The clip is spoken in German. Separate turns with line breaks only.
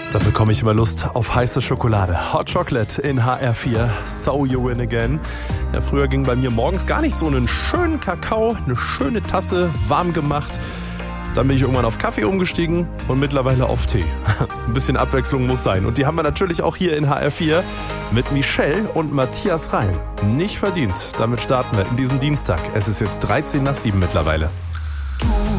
Da bekomme ich immer Lust auf heiße Schokolade. Hot Chocolate in HR4, So You Win Again. Ja, früher ging bei mir morgens gar nicht so einen schönen Kakao, eine schöne Tasse, warm gemacht. Dann bin ich irgendwann auf Kaffee umgestiegen und mittlerweile auf Tee. Ein bisschen Abwechslung muss sein. Und die haben wir natürlich auch hier in HR4 mit Michelle und Matthias Reim. Nicht verdient. Damit starten wir in diesem Dienstag. Es ist jetzt 7:13 mittlerweile.